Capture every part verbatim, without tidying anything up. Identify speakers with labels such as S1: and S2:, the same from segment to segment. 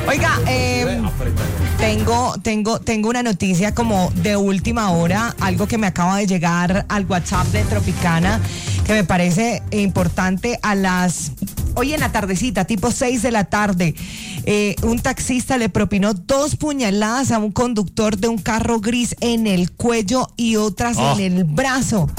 S1: Oiga, eh, tengo, tengo, tengo una noticia como de última hora, algo que me acaba de llegar al WhatsApp de Tropicana, que me parece importante. A las, hoy en la tardecita, tipo seis de la tarde, eh, un taxista le propinó dos puñaladas a un conductor de un carro gris en el cuello y otras oh. en el brazo.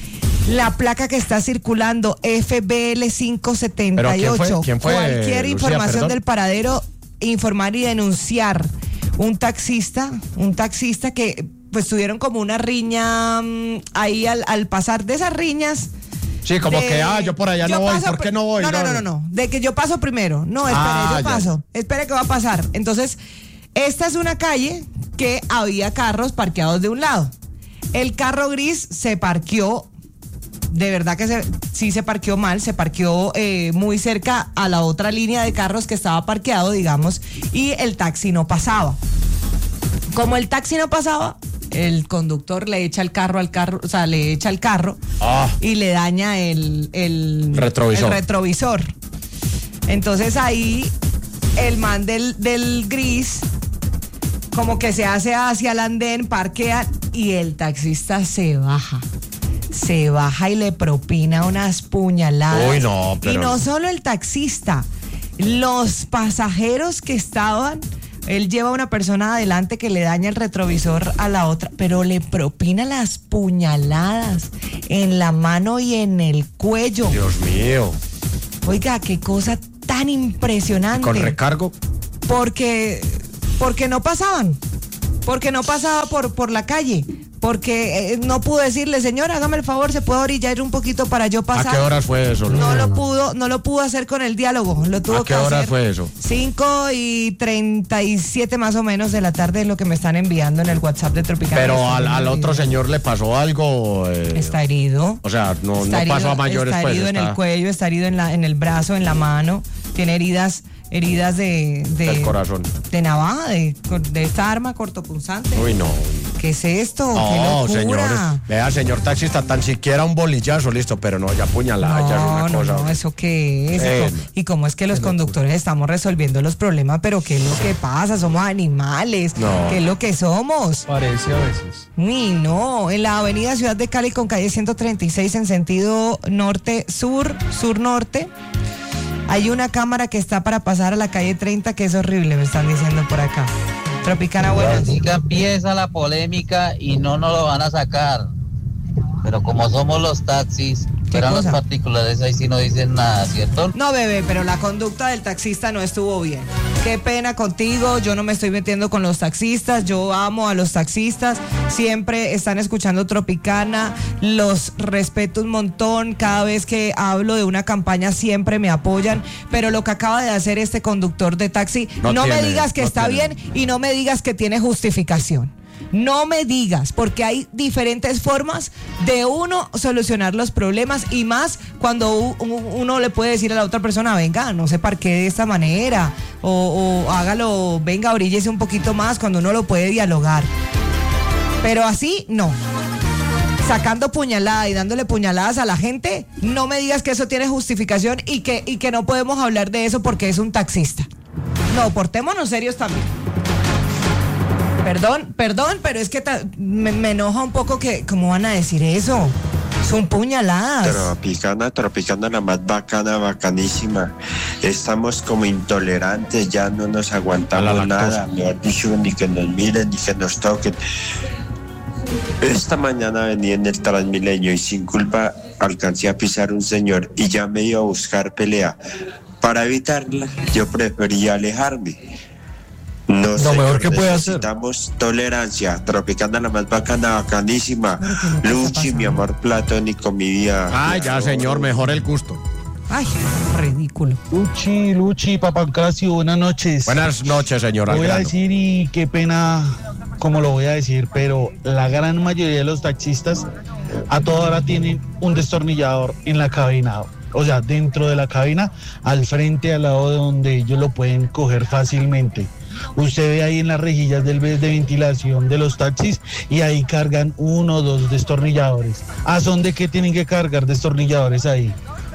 S1: La placa que está circulando, F B L quinientos setenta y ocho.
S2: ¿Quién fue? ¿Quién fue,
S1: Cualquier
S2: Lucía,
S1: información
S2: perdón?
S1: del paradero, informar y denunciar. Un taxista, un taxista que pues tuvieron como una riña um, ahí al, al pasar de esas riñas.
S2: Sí, como
S1: de,
S2: que, ah, yo por allá no voy, ¿por qué no voy?
S1: No, no, no, no, no, de que yo paso primero. No, espere,
S2: ah,
S1: yo
S2: ya.
S1: paso. Espere que va a pasar. Entonces, esta es una calle que había carros parqueados de un lado. El carro gris se parqueó. De verdad que se, sí se parqueó mal, se parqueó eh, muy cerca a la otra línea de carros que estaba parqueado, digamos, y el taxi no pasaba. Como el taxi no pasaba, el conductor le echa el carro al carro, o sea, le echa el carro
S2: ah.
S1: y le daña el, el,
S2: retrovisor.
S1: el retrovisor. Entonces ahí el man del, del gris como que se hace hacia el andén, parquea y el taxista se baja. Se baja y le propina unas puñaladas.
S2: Uy, no, pero...
S1: Y no solo el taxista, los pasajeros que estaban, él lleva a una persona adelante que le daña el retrovisor a la otra, pero le propina las puñaladas en la mano y en el cuello.
S2: Dios mío.
S1: Oiga, qué cosa tan impresionante.
S2: ¿Con recargo?
S1: Porque, porque no pasaban, porque no pasaba por, por la calle. Porque eh, no pudo decirle, señor, hágame el favor, se puede orillar un poquito para yo pasar.
S2: ¿A qué horas fue eso?
S1: No, no lo pudo, no lo pudo hacer con el diálogo, lo tuvo
S2: ¿A qué
S1: que
S2: horas
S1: hacer.
S2: fue eso?
S1: cinco y treinta y siete más o menos de la tarde es lo que me están enviando en el WhatsApp de Tropicana.
S2: Pero al, al otro señor le pasó algo. Eh,
S1: está herido.
S2: O sea, no,
S1: está
S2: no
S1: herido,
S2: pasó a mayores.
S1: Está herido
S2: pues,
S1: en
S2: está...
S1: el cuello, está herido en, la, en el brazo, en la mano, tiene heridas, heridas de, de
S2: del corazón.
S1: De navaja, de, de esta arma cortopunzante.
S2: Uy, no.
S1: ¿Qué es esto?
S2: No,
S1: ¡Qué locura!
S2: señores, vea, señor taxista, tan siquiera un bolillazo, listo, pero no, ya puñalada,
S1: no,
S2: ya es una
S1: no,
S2: cosa.
S1: No, ¿eso qué es?
S2: Eh,
S1: ¿Y cómo es que los conductores estamos resolviendo los problemas? ¿Pero qué es lo que pasa? ¿Somos animales?
S2: No.
S1: ¿Qué es lo que somos?
S3: Parece a veces.
S1: Uy, no, en la avenida Ciudad de Cali con calle ciento treinta y seis en sentido norte-sur, sur-norte, hay una cámara que está para pasar a la calle treinta, que es horrible, me están diciendo por acá. Tropicana, buenas.
S4: Así que empieza la polémica y no nos lo van a sacar. Pero como somos los taxis, pero los particulares ahí sí no dicen nada, ¿cierto?
S1: No, bebé, pero la conducta del taxista no estuvo bien. Qué pena contigo, yo no me estoy metiendo con los taxistas, yo amo a los taxistas, siempre están escuchando Tropicana, los respeto un montón, cada vez que hablo de una campaña siempre me apoyan, pero lo que acaba de hacer este conductor de taxi, no, no tiene, me digas que no está tiene. bien y no me digas que tiene justificación. No me digas, porque hay diferentes formas de uno solucionar los problemas y más cuando uno le puede decir a la otra persona, venga, no se parquee de esta manera o, o hágalo, venga, oríllese un poquito más, cuando uno lo puede dialogar. Pero así, no. Sacando puñalada y dándole puñaladas a la gente, no me digas que eso tiene justificación y que, y que no podemos hablar de eso porque es un taxista. No, portémonos serios también. Perdón, perdón, pero es que ta- me, me enoja un poco que, ¿cómo van a decir eso? Son puñaladas.
S5: Tropicana, Tropicana, la más bacana, bacanísima. Estamos como intolerantes, ya no nos aguantamos nada. Mejor dicho, ni que nos miren, ni que nos toquen. Esta mañana venía en el Transmilenio y sin culpa alcancé a pisar un señor y ya me iba a buscar pelea. Para evitarla, yo prefería alejarme. No,
S3: Lo
S5: señor,
S3: mejor que puede hacer.
S5: Necesitamos tolerancia. Tropicana, la más bacana, bacanísima. Luchi, mi amor platónico, mi vida.
S2: Ay, ya, señor, mejor el gusto.
S1: Ay, ridículo.
S3: Luchi, Luchi, Papancasio, buenas noches.
S2: Buenas noches, señor.
S3: Voy a
S2: Algrano.
S3: decir, y qué pena cómo lo voy a decir, pero la gran mayoría de los taxistas a toda hora tienen un destornillador en la cabina. O sea, dentro de la cabina, al frente, al lado de donde ellos lo pueden coger fácilmente. Usted ve ahí en las rejillas del de ventilación de los taxis y ahí cargan uno o dos destornilladores. ¿A son de qué tienen que cargar destornilladores ahí?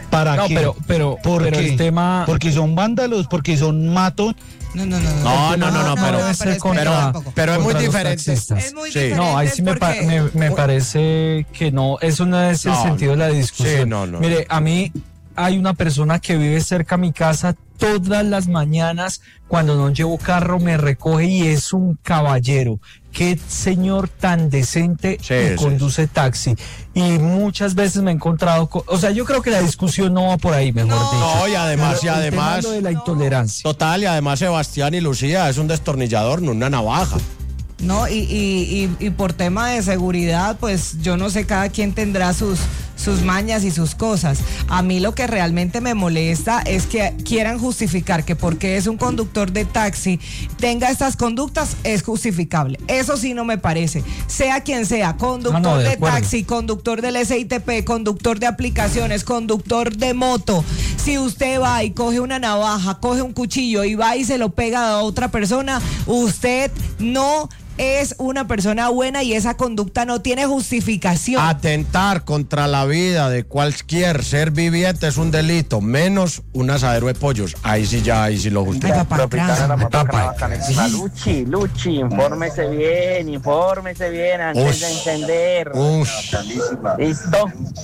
S3: ¿Para
S6: no,
S3: qué?
S6: pero, pero,
S3: ¿Por
S6: pero
S3: qué?
S6: el tema...
S3: Porque son vándalos, porque son matos.
S1: No, no, no.
S2: No, no, no, no, pero,
S6: debe ser contra-
S2: pero, pero es muy
S6: contra los
S2: diferente.
S6: taxistas.
S1: Es muy
S2: Sí.
S1: diferente.
S6: No, ahí sí me, pa-
S1: porque-
S6: me, me parece que no, eso no es el
S2: No,
S6: sentido de la discusión.
S2: sí, no, no.
S6: Mire, a mí hay una persona que vive cerca a mi casa todas las mañanas, cuando no llevo carro me recoge y es un caballero. Qué señor tan decente
S2: Sí,
S6: y
S2: sí,
S6: conduce taxi. Y muchas veces me he encontrado, con, o sea, yo creo que la discusión no va por ahí, mejor
S1: No.
S6: dicho.
S2: No, y además, y
S6: Pero el tema
S2: además,
S6: es lo de la intolerancia.
S2: total, y además Sebastián y Lucía es un destornillador, no una navaja.
S1: No, y, y, y, y por tema de seguridad, pues yo no sé, cada quien tendrá sus, sus mañas y sus cosas. A mí lo que realmente me molesta es que quieran justificar que porque es un conductor de taxi tenga estas conductas, es justificable. Eso sí no me parece. Sea quien sea, conductor
S6: Ah, no, de
S1: de,
S6: acuerdo.
S1: taxi, conductor del S I T P, conductor de aplicaciones, conductor de moto. Si usted va y coge una navaja, coge un cuchillo y va y se lo pega a otra persona, usted no es una persona buena y esa conducta no tiene justificación.
S2: Atentar contra la vida de cualquier ser viviente es un delito, menos un asadero de pollos. Ahí sí ya, ahí sí lo
S1: Ay,
S2: justifica.
S1: papá,
S7: Tropicana, la
S1: gracias.
S7: más bacana, bacanísima. Luchi, Luchi, infórmese bien, infórmese bien antes
S2: Ush.
S7: de encender.
S2: Ush.
S7: ¿Listo?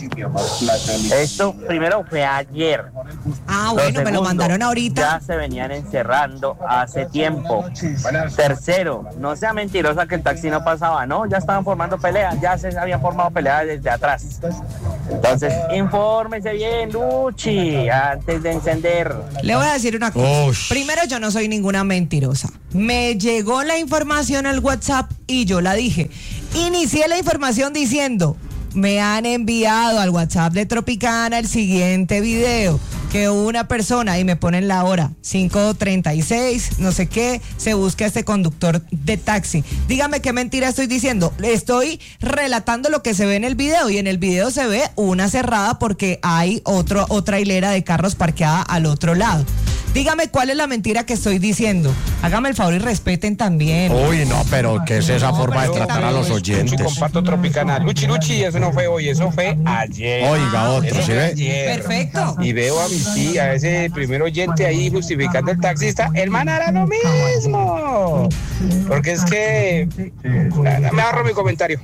S7: Esto primero fue ayer.
S1: Ah, bueno, me lo
S7: segundo,
S1: mandaron ahorita.
S7: Ya se venían encerrando hace tiempo. Tercero, no sea mentirosa que el taxi no pasaba, ¿no? Ya estaban formando peleas, ya se habían formado peleas desde atrás. Entonces, infórmese bien, Luchi, antes de encender.
S1: Le voy a decir una cosa.
S2: Ush.
S1: Primero, yo no soy ninguna mentirosa. Me llegó la información al WhatsApp y yo la dije. Inicié la información diciendo, me han enviado al WhatsApp de Tropicana el siguiente video, que una persona, y me ponen la hora, cinco treinta y seis, no sé qué, se busca a este conductor de taxi. Dígame qué mentira estoy diciendo. Estoy relatando lo que se ve en el video, y en el video se ve una cerrada porque hay otro, otra hilera de carros parqueada al otro lado. Dígame cuál es la mentira que estoy diciendo. Hágame el favor y respeten también.
S2: Uy, no, pero ¿qué es esa
S1: No,
S2: forma de
S1: pero es que
S2: tratar a los
S1: también-
S8: Luchi,
S2: oyentes?
S8: comparto Tropicana. Luchi, Luchi, eso no fue hoy, eso fue ayer.
S2: Oiga, otro,
S8: Eso
S2: ¿sí
S8: fue
S2: ve?
S8: ayer.
S1: Perfecto.
S8: Y veo a mi tía, a ese primer oyente ahí justificando al taxista. Hermana, hará lo mismo. Porque es que... Me ahorro mi comentario.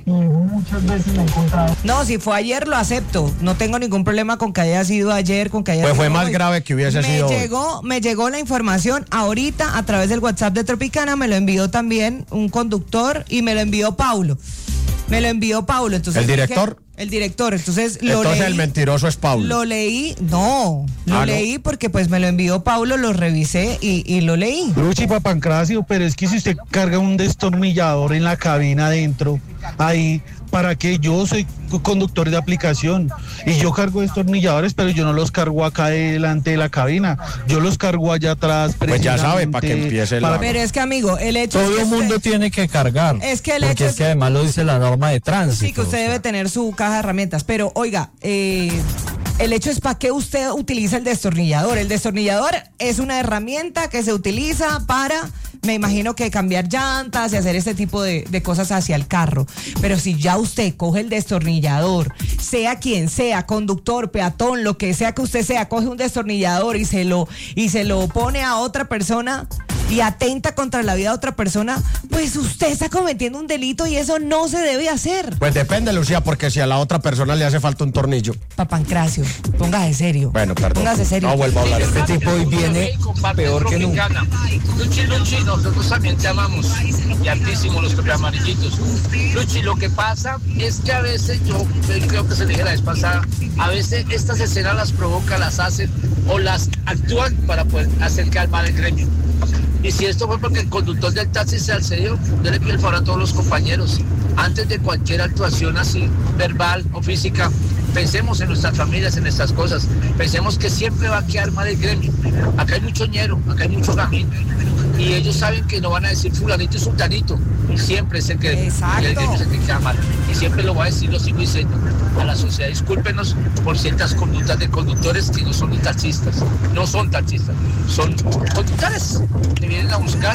S1: No, si fue ayer lo acepto. No tengo ningún problema con que haya sido ayer, con que haya
S2: Pues
S1: sido
S2: fue más
S1: hoy.
S2: grave que hubiese
S1: me
S2: sido hoy.
S1: llegó, me llegó la información ahorita a través del WhatsApp de Tropicana, me lo envió también un conductor y me lo envió Paulo. Me lo envió Paulo. Entonces
S2: ¿El
S1: dije-
S2: director?
S1: el director. Entonces lo
S2: Entonces
S1: leí.
S2: el mentiroso es Paulo.
S1: Lo leí, no, lo
S2: Ah, ¿no?
S1: leí porque pues me lo envió Paulo, lo revisé y, y lo leí.
S3: Luchi Papancracio, pero es que si usted carga un destornillador en la cabina adentro, ahí, ¿para qué? Yo soy conductor de aplicación y yo cargo destornilladores, pero yo no los cargo acá delante de la cabina, yo los cargo allá atrás.
S2: Pues ya sabe, para que
S3: precisamente
S2: empiece la...
S3: para-
S1: Pero es que, amigo, el hecho es
S6: Todo
S1: que
S6: el mundo
S1: usted-
S6: tiene que cargar.
S1: Es que el
S6: porque
S1: hecho
S6: es
S1: es-
S6: que además lo dice la norma de tránsito.
S1: Sí, que usted
S6: o sea.
S1: debe tener su caja de herramientas. Pero, oiga, eh, el hecho es para qué usted utiliza el destornillador. El destornillador es una herramienta que se utiliza para, me imagino que cambiar llantas y hacer este tipo de, de cosas hacia el carro. Pero si ya usted coge el destornillador, sea quien sea, conductor, peatón, lo que sea que usted sea, coge un destornillador y se lo, y se lo pone a otra persona y atenta contra la vida de otra persona, pues usted está cometiendo un delito y eso no se debe hacer.
S2: Pues depende, Lucía, porque si a la otra persona le hace falta un tornillo.
S1: Papancracio, póngase serio.
S2: Bueno, perdón.
S1: Póngase serio.
S2: No vuelvo a hablar.
S6: Este tipo hoy viene peor que nunca.
S9: Luchi, Luchi, nosotros también te amamos. Y altísimo los amarillitos. Luchi, lo que pasa es que a veces, yo creo que se dije la vez pasada, a veces estas escenas las provoca, las hacen o las actúan para poder hacer calmar el gremio. Y si esto fue porque el conductor del taxi se accedió, yo le pido el favor a todos los compañeros, antes de cualquier actuación así, verbal o física, pensemos en nuestras familias, en estas cosas. Pensemos que siempre va a quedar mal el gremio. Acá hay mucho ñero, acá hay mucho gamín. Y ellos saben que no van a decir fulanito y sultanito. Siempre es el que,
S1: Exacto.
S9: el gremio es el que queda mal. Y siempre lo va a decir, lo sigo diciendo a la sociedad. Discúlpenos por ciertas conductas de conductores que no son ni taxistas. No son taxistas. Son conductores que vienen a buscar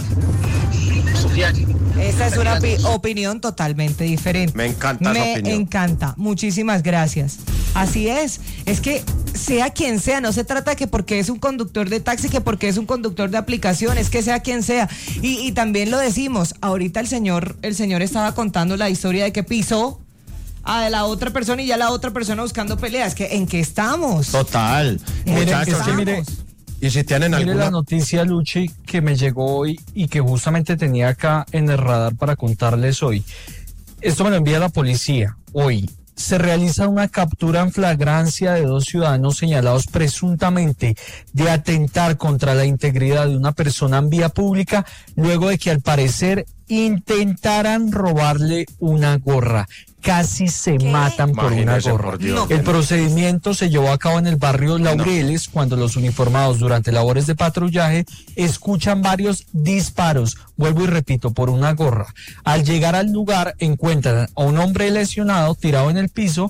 S9: su diario.
S1: Esta es una opi- opinión totalmente diferente.
S2: Me encanta esa
S1: Me
S2: opinión.
S1: encanta. Muchísimas gracias. Así es. Es que sea quien sea, no se trata que porque es un conductor de taxi, que porque es un conductor de aplicaciones, que sea quien sea. Y, y también lo decimos, ahorita el señor, el señor estaba contando la historia de que pisó a la otra persona y ya la otra persona buscando peleas. ¿Que, ¿En qué estamos?
S2: Total.
S6: Mire,
S2: Muchachos,
S6: es que mire,
S2: y si tienen
S6: mire
S2: alguna...
S6: la noticia, Luchi, que me llegó hoy y que justamente tenía acá en el radar para contarles hoy. Esto me lo envía la policía hoy. Se realiza una captura en flagrancia de dos ciudadanos señalados presuntamente de atentar contra la integridad de una persona en vía pública, luego de que al parecer intentaran robarle una gorra. Casi se ¿Qué? matan por Imagínese, una gorra. Por no. El procedimiento se llevó a cabo en el barrio Laureles, no. cuando los uniformados durante labores de patrullaje escuchan varios disparos, vuelvo y repito, por una gorra. Al llegar al lugar encuentran a un hombre lesionado tirado en el piso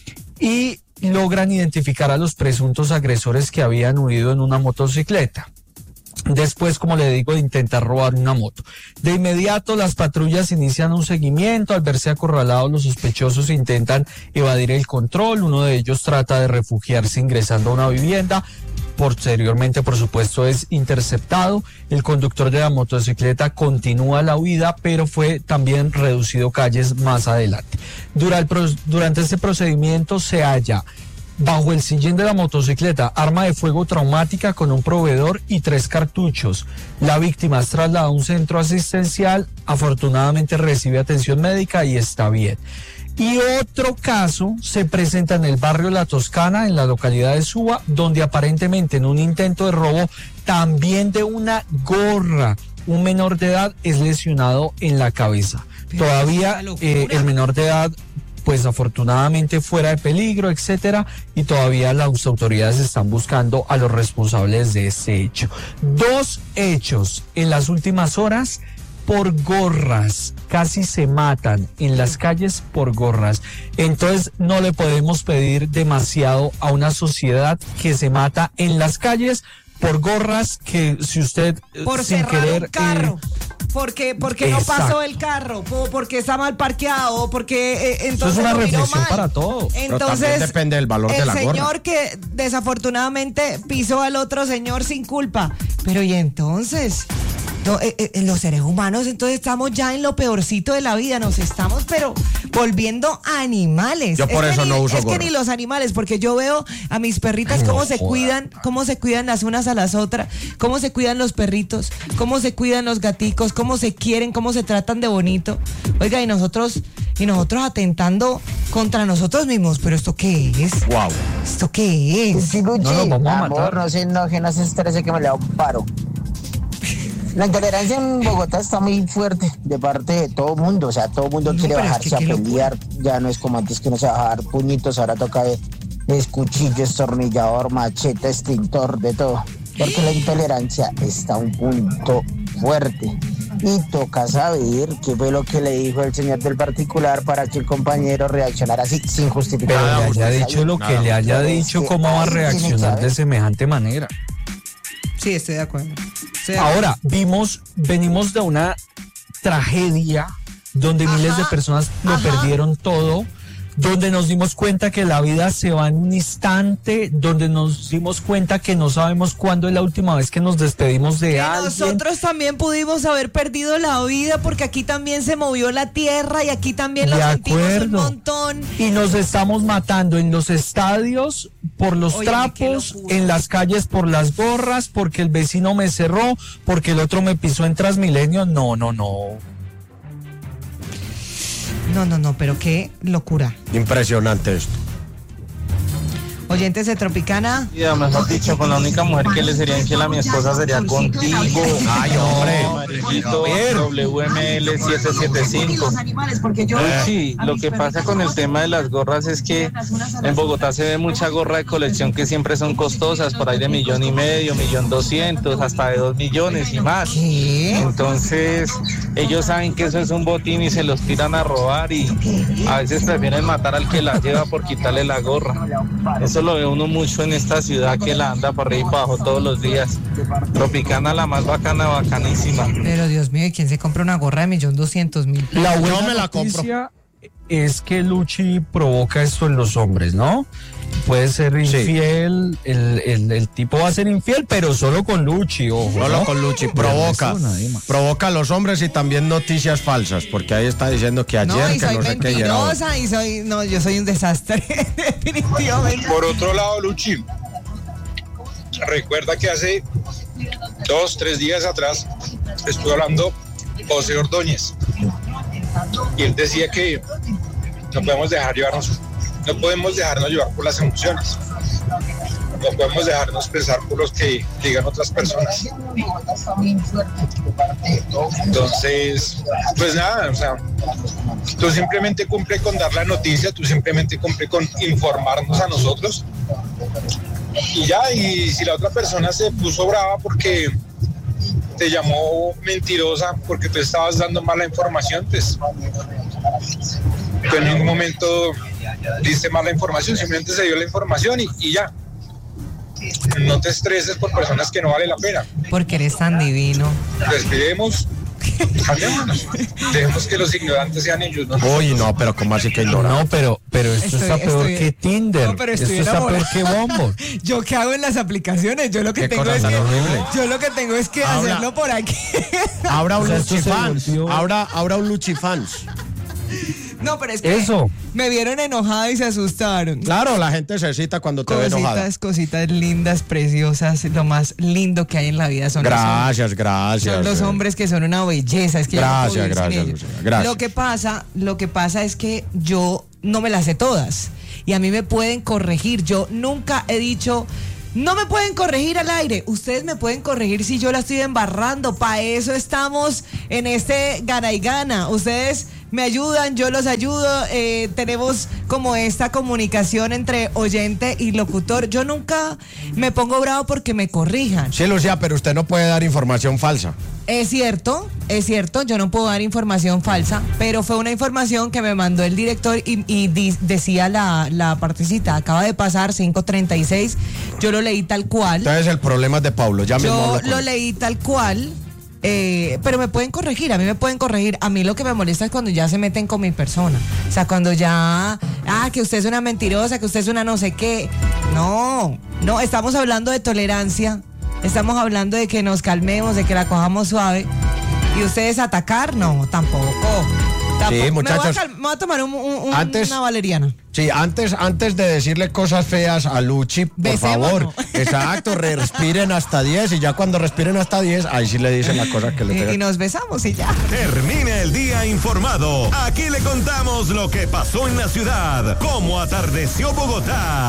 S6: y logran identificar a los presuntos agresores que habían huido en una motocicleta. Después, como le digo, de intentar robar una moto. De inmediato, las patrullas inician un seguimiento. Al verse acorralados, los sospechosos intentan evadir el control. Uno de ellos trata de refugiarse ingresando a una vivienda. Posteriormente, por supuesto, es interceptado. El conductor de la motocicleta continúa la huida, pero fue también reducido calles más adelante. Durante este procedimiento se halla bajo el sillín de la motocicleta arma de fuego traumática con un proveedor y tres cartuchos. La víctima es trasladada a un centro asistencial, afortunadamente recibe atención médica y está bien. Y otro caso se presenta en el barrio La Toscana, en la localidad de Suba, donde aparentemente en un intento de robo también de una gorra, un menor de edad es lesionado en la cabeza. Pero todavía eh, el menor de edad, pues afortunadamente fuera de peligro, etcétera, y todavía las autoridades están buscando a los responsables de este hecho. Dos hechos en las últimas horas por gorras, casi se matan en las calles por gorras. Entonces no le podemos pedir demasiado a una sociedad que se mata en las calles por gorras, que si usted
S1: por
S6: sin
S1: cerrar
S6: querer
S1: un carro. Eh, Porque, porque no pasó el carro, porque está mal parqueado, porque eh, entonces
S6: eso es una reflexión
S1: mal.
S6: para todo.
S1: Entonces
S2: depende del valor de la gorra.
S1: El señor que desafortunadamente pisó al otro señor sin culpa. Pero y entonces, no, eh, eh, los seres humanos entonces estamos ya en lo peorcito de la vida, nos estamos pero volviendo animales.
S2: Yo por
S1: es
S2: eso
S1: ni,
S2: no uso
S1: Es
S2: gorra.
S1: que ni los animales, porque yo veo a mis perritas Ay, cómo no, se joda. cuidan, cómo se cuidan las unas a las otras, cómo se cuidan los perritos, cómo se cuidan los gaticos, cómo cómo se quieren, cómo se tratan de bonito. Oiga, y nosotros, y nosotros atentando contra nosotros mismos, pero ¿esto qué es?
S2: Wow.
S1: ¿Esto qué es?
S10: Sí, Luchi,
S6: no, no, vamos a matar.
S10: Amor, no se enoje, no se estrese que me le da un paro. La intolerancia en Bogotá está muy fuerte de parte de todo el mundo, o sea, todo el mundo no, quiere bajarse es que, a pelear, ya no es como antes que no se va a dar puñitos, ahora toca de, es cuchillo, destornillador, machete, extintor, de todo, porque la intolerancia está a un punto fuerte. Y toca saber qué fue lo que le dijo el señor del particular para que el compañero reaccionara así, sin justificar.
S6: Pero le haya dicho lo que le haya dicho, ¿cómo va a reaccionar de semejante manera?
S1: Sí, estoy de acuerdo. Estoy de
S6: Ahora,
S1: acuerdo.
S6: vimos, venimos de una tragedia donde ajá, miles de personas lo ajá. perdieron todo, donde nos dimos cuenta que la vida se va en un instante, donde nos dimos cuenta que no sabemos cuándo es la última vez que nos despedimos de
S1: que
S6: alguien.
S1: Nosotros también pudimos haber perdido la vida porque aquí también se movió la tierra y aquí también lo
S6: de
S1: sentimos
S6: acuerdo.
S1: un montón.
S6: Y nos estamos matando en los estadios por los
S1: Oye,
S6: trapos, en las calles por las gorras, porque el vecino me cerró, porque el otro me pisó en Transmilenio. No, no, no.
S1: No, no, no, pero qué locura.
S2: Impresionante esto.
S1: Oyentes de Tropicana.
S11: Ya, mejor dicho, con la única mujer que le sería infiel a mi esposa sería contigo.
S2: Ay, hombre.
S11: Amarillito W M L siete siete cinco. Sí, lo que pasa con el tema de las gorras es que en Bogotá se ve mucha gorra de colección que siempre son costosas, por ahí de millón y medio, millón doscientos, hasta de dos millones y más.
S1: ¿Qué?
S11: Entonces, ellos saben que eso es un botín y se los tiran a robar y a veces prefieren matar al que la lleva por quitarle la gorra. Eso lo ve uno mucho en esta ciudad que la anda por arriba y para abajo todos los días. Tropicana, la más bacana, bacanísima.
S1: Pero Dios mío, ¿quién se compra una gorra de millón doscientos mil?
S6: La buena me la noticia es que Luchi provoca esto en los hombres, ¿no? puede ser infiel, sí. el, el, el tipo va a ser infiel, pero solo con Luchi, ojo.
S2: Solo
S6: ¿no?
S2: con Luchi, provoca, provoca a los hombres y también noticias falsas, porque ahí está diciendo que ayer,
S1: no, y
S2: que
S1: soy
S2: no sé qué. Y era hoy.
S1: y soy, no, yo soy un desastre, definitivamente.
S12: Por otro lado, Luchi, recuerda que hace dos, tres días atrás estuve hablando José Ordóñez y él decía que no podemos dejar llevarnos, no podemos dejarnos llevar por las emociones, no podemos dejarnos pensar por los que digan otras personas. Entonces, pues nada, o sea, tú simplemente cumple con dar la noticia, tú simplemente cumple con informarnos a nosotros y ya, y si la otra persona se puso brava porque te llamó mentirosa, porque tú estabas dando mala información, pues tú en ningún momento diste mala información, simplemente se dio la información y, y ya. No te estreses por personas que no vale la pena.
S1: Porque eres tan divino.
S12: Respiremos, cambiémonos. Dejemos que los ignorantes sean ellos, ¿no?
S2: Uy, no, pero ¿cómo así que ignorantes?
S6: No, pero, pero esto
S1: Estoy-
S6: está peor
S1: estoy-
S6: que Tinder.
S1: No, pero
S6: esto
S1: estoy
S6: está peor
S1: enamorada.
S6: que Bombo.
S1: ¿Yo qué hago en las aplicaciones? Yo lo que
S2: Qué
S1: tengo
S2: cosa
S1: es
S2: tan
S1: que
S2: horrible.
S1: yo lo que tengo es que
S2: Ahora-
S1: hacerlo por aquí.
S2: Ahora un
S6: O sea, esto
S2: Luchi
S6: se
S2: fans,
S6: volvió-
S2: ahora, ahora un Luchi fans.
S1: No, pero es que
S6: Eso.
S1: me vieron enojada y se asustaron.
S2: Claro, la gente se cita cuando te ve enojada.
S1: Cositas, cositas lindas, preciosas, lo más lindo que hay en la vida son los hombres.
S2: Gracias, gracias.
S1: Son los
S2: eh.
S1: hombres que son una belleza, es que yo no puedo
S2: Gracias,
S1: vivir sin
S2: gracias,
S1: ellos.
S2: Lucía, gracias.
S1: Lo que pasa, lo que pasa es que yo no me las sé todas y a mí me pueden corregir. Yo nunca he dicho, no me pueden corregir al aire. Ustedes me pueden corregir si yo la estoy embarrando. Para eso estamos en este gana y gana. Ustedes me ayudan, yo los ayudo. Eh, tenemos como esta comunicación entre oyente y locutor. Yo nunca me pongo bravo porque me corrijan.
S2: Sí, Lucía, pero usted no puede dar información falsa.
S1: Es cierto, es cierto, yo no puedo dar información falsa, pero fue una información que me mandó el director y, y di- decía la, la partecita, acaba de pasar cinco treinta y seis, yo lo leí tal cual.
S2: Entonces el problema es de Pablo, ya mismo
S1: Yo
S2: hablo con
S1: lo
S2: él.
S1: leí tal cual, eh, pero me pueden corregir, a mí me pueden corregir. A mí lo que me molesta es cuando ya se meten con mi persona. O sea, cuando ya, ah, que usted es una mentirosa, que usted es una no sé qué. No, no, estamos hablando de tolerancia, estamos hablando de que nos calmemos, de que la cojamos suave. Y ustedes atacar, no, tampoco. Tampoco. Me voy a
S2: muchachos.
S1: cal- me voy a tomar un- un- un-
S2: Antes-
S1: una valeriana.
S2: Sí, antes, antes de decirle cosas feas a Luchi, por
S1: Besémonos.
S2: favor, exacto, respiren hasta diez y ya cuando respiren hasta diez, ahí sí le dicen las cosas que le
S1: Y, y
S2: pegan.
S1: nos besamos y ya.
S13: Termina el día informado. Aquí le contamos lo que pasó en la ciudad, cómo atardeció Bogotá.